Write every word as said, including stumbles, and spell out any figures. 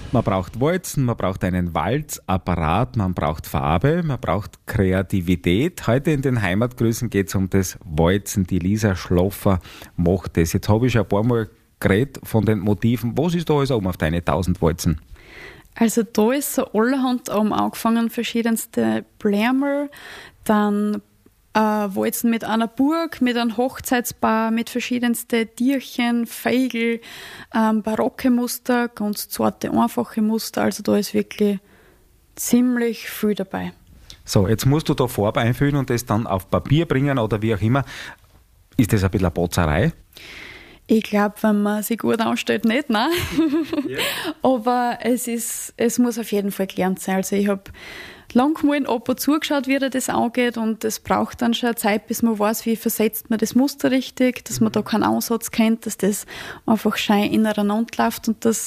Man braucht Walzen, man braucht einen Walzapparat, man braucht Farbe, man braucht Kreativität. Heute in den Heimatgrüßen geht es um das Walzen. Die Lisa Schloffer macht das. Jetzt habe ich schon ein paar Mal geredet von den Motiven. Was ist da alles oben auf deine tausend Walzen? Also da ist so allerhand oben angefangen, verschiedenste Blärmel, dann äh, Walzen mit einer Burg, mit einem Hochzeitspaar, mit verschiedensten Tierchen, Vögel, ähm, barocke Muster, ganz zarte, einfache Muster. Also da ist wirklich ziemlich viel dabei. So, jetzt musst du da Farbe einfüllen und das dann auf Papier bringen oder wie auch immer. Ist das ein bisschen eine Botzerei? Ich glaube, wenn man sich gut anstellt, nicht, nein. Yeah. Aber es ist, es muss auf jeden Fall gelernt sein. Also ich habe lang mal ab und zugeschaut, wie das angeht, und es braucht dann schon eine Zeit, bis man weiß, wie versetzt man das Muster richtig, dass man da keinen Ansatz kennt, dass das einfach schön ineinander läuft und dass